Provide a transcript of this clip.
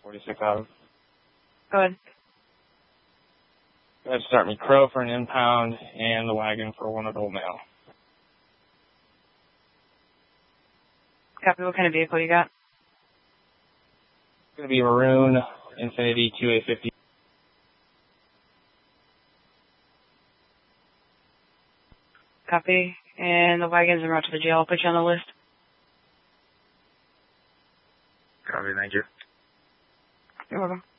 46 out. Go ahead. Go ahead, start me Crow for an impound and the wagon for one adult male. Copy. What kind of vehicle you got? It's going to be maroon Infiniti QA50. Copy. And the wagon's en route to the jail. I'll put you on the list. Copy, thank you. You're welcome.